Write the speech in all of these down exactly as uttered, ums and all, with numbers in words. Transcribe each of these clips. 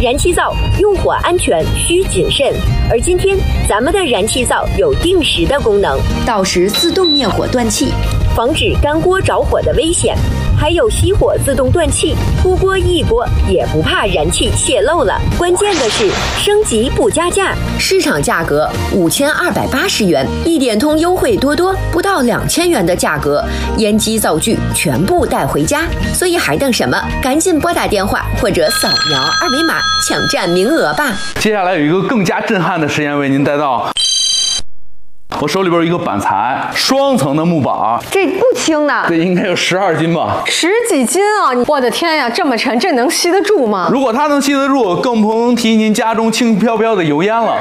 燃气灶用火安全需谨慎，而今天咱们的燃气灶有定时的功能， 到时自动灭火断气， 防止干锅着火的危险。还有熄火自动断气，出锅一锅也不怕燃气泄漏了。关键的是升级不加价， 市场价格五千二百八十元，一点通优惠多多，不到两千元的价格，烟机灶具全部带回家。所以还等什么？赶紧拨打电话或者扫描二维码抢占名额吧！ 接下来有一个更加震撼的实验为您带到。我手里边有一个板材，双层的木板， 这不轻呢， 这应该有十二斤吧， 十几斤啊！我的天呀，这么沉，这能吸得住吗？ 如果它能吸得住，更不能提您家中轻飘飘的油烟了，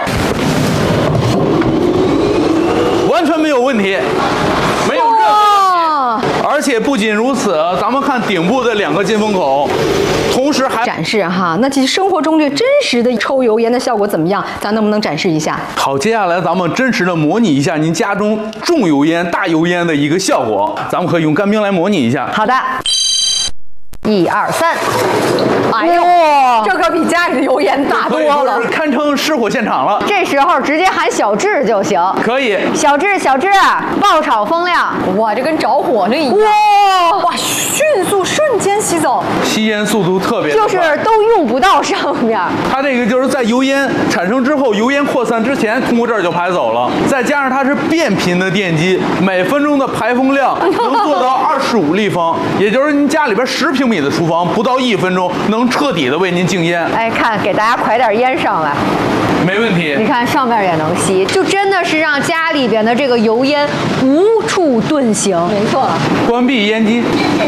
完全没有问题，没有任何问题。而且不仅如此，咱们看顶部的两个进风口，同时还展示哈。那其实生活中这真实的抽油烟的效果怎么样？咱能不能展示一下？ 好，接下来咱们真实的模拟一下您家中重油烟、大油烟的一个效果。咱们可以用干冰来模拟一下。 好的，一二三，哎呦，这可比家里的油烟大多了， 堪称失火现场了。 这时候直接喊小智就行。 可以， 小智，小智，爆炒风量，哇，这跟着火了一样。哇哇，迅速瞬间吸走， 吸烟速度特别， 就是都用不到上面。 它这个就是在油烟产生之后，油烟扩散之前，通过这儿就排走了。再加上它是变频的电机，每分钟的排风量能做到二十五立方，也就是您家里边十平米的厨房，不到一分钟能彻底的为您净烟。 哎，看，给大家㧟点烟上来。 没问题， 你看上面也能吸，就真的是让家里边的这个油烟无处遁形。没错， 关闭烟机。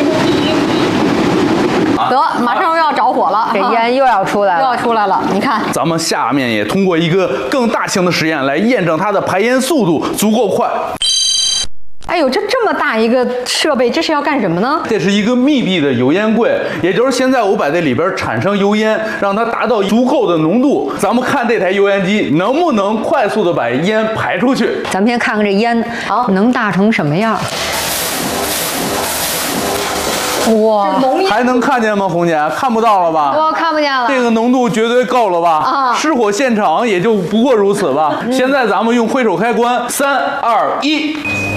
得，马上又要着火了，这烟又要出来了，又要出来了。你看， 咱们下面也通过一个更大型的实验来验证它的排烟速度足够快。 哎呦，这这么大一个设备，这是要干什么呢？ 这是一个密闭的油烟柜，也就是现在我把这里边产生油烟，让它达到足够的浓度。咱们看这台油烟机能不能快速的把烟排出去。 咱们先看看这烟，好，能大成什么样？哇， 还能看见吗，红姐？看不到了吧？ 我看不见了。 这个浓度绝对够了吧？啊，失火现场也就不过如此吧。嗯、现在咱们用挥手开关，三二一。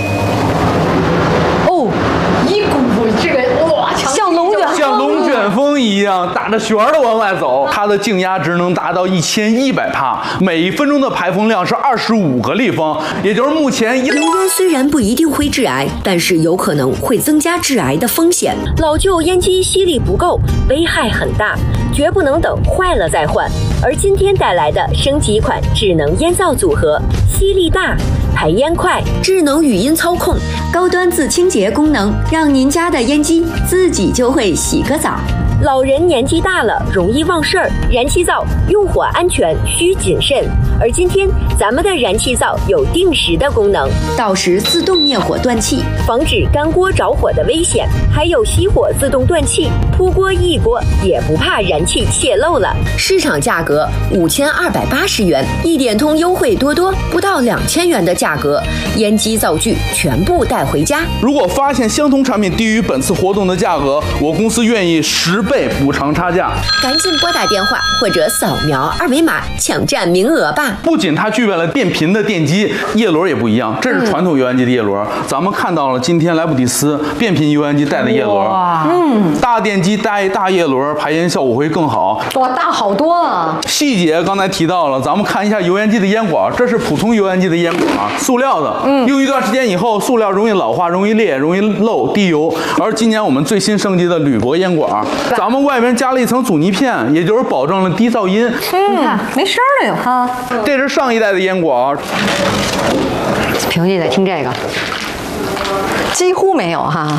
哦，一股这个哇，像龙卷风， 像龙卷风一样打着旋儿的往外走。它的静压值能达到一千一百帕，每一分钟的排风量是二十五个立方，也就是目前油烟虽然不一定会致癌，但是有可能会增加致癌的风险。 老旧烟机吸力不够，危害很大，绝不能等坏了再换。而今天带来的升级款智能烟灶组合，吸力大，排烟快， 智能语音操控，高端自清洁功能，让您家的烟机自己就会洗个澡。 老人年纪大了，容易忘事儿，燃气灶用火安全需谨慎。而今天咱们的燃气灶有定时的功能， 到时自动灭火断气， 防止干锅着火的危险。还有熄火自动断气，出锅一锅也不怕燃气泄漏了。 市场价格五千二百八十元，一点通优惠多多，不到两千元的价格，烟机灶具全部带回家。 如果发现相同产品低于本次活动的价格，我公司愿意十倍补偿差价。 赶紧拨打电话或者扫描二维码抢占名额吧！ 不仅它具备了变频的电机，叶轮也不一样，这是传统油烟机的叶轮。嗯、咱们看到了今天莱布迪斯变频油烟机带的叶轮，嗯，大电机带大叶轮，排烟效果会更好。 哇，大好多啊！ 细节刚才提到了，咱们看一下油烟机的烟管，这是普通油烟机的烟管，塑料的，嗯，用一段时间以后，塑料容易老化、容易裂、容易漏、滴油。而今年我们最新升级的铝箔烟管，咱们外边加了一层阻尼片，也就是保证了低噪音。 嗯，你看没声了有哈。 这是上一代的烟管， 平时得听这个，几乎没有哈。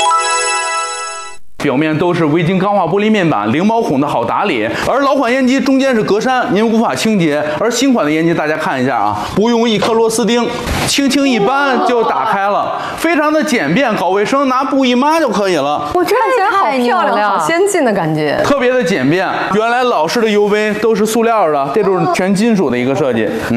表面都是微晶钢化玻璃面板，零毛孔的好打理。而老款烟机中间是格栅，您无法清洁。而新款的烟机大家看一下啊，不用一颗螺丝钉，轻轻一扳就打开了，非常的简便，搞卫生拿布一抹就可以了。 我这看起来好漂亮，好先进的感觉， 特别的简便。原来老式的 U V 都是塑料的，这就是全金属的一个设计。嗯